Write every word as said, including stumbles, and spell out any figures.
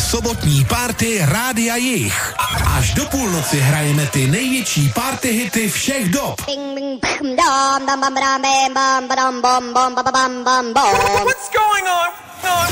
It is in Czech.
sobotní party Rádia Jich. Až do půlnoci hrajeme ty největší party hity všech dob. What's going on?